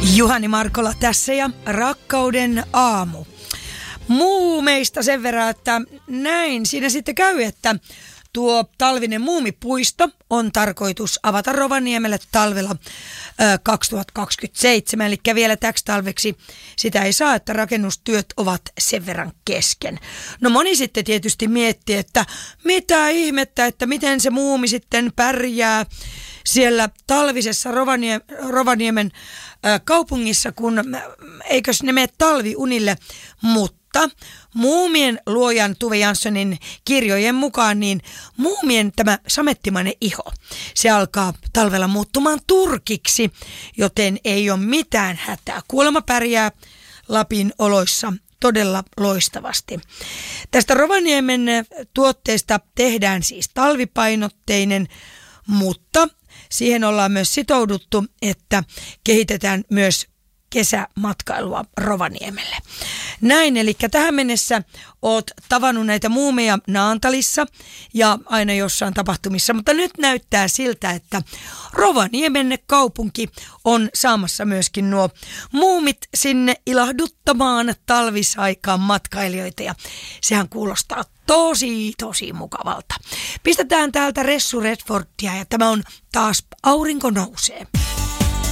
Juhani Markola tässä ja Rakkauden aamu. Muumeista sen verran, että näin siinä sitten käy, että tuo talvinen muumipuisto on tarkoitus avata Rovaniemelle talvella 2027, eli vielä täksi talveksi sitä ei saa, että rakennustyöt ovat sen verran kesken. No moni sitten tietysti miettii, että mitä ihmettä, että miten se muumi sitten pärjää siellä talvisessa Rovaniemen kaupungissa, kun eikös ne mene talviunille, mutta muumien luojan Tove Janssonin kirjojen mukaan niin muumien tämä samettimainen iho, se alkaa talvella muuttumaan turkiksi, joten ei ole mitään hätää. Kuulemma pärjää Lapin oloissa todella loistavasti. Tästä Rovaniemen tuotteesta tehdään siis talvipainotteinen, mutta siihen ollaan myös sitouduttu, että kehitetään myös kesämatkailua Rovaniemelle. Näin, eli tähän mennessä oot tavannut näitä muumeja Naantalissa ja aina jossain tapahtumissa, mutta nyt näyttää siltä, että Rovaniemen kaupunki on saamassa myöskin nuo muumit sinne ilahduttamaan talvisaikaan matkailijoita ja sehän kuulostaa tosi mukavalta. Pistetään täältä Ressu Redfordia ja tämä on taas Aurinko nousee.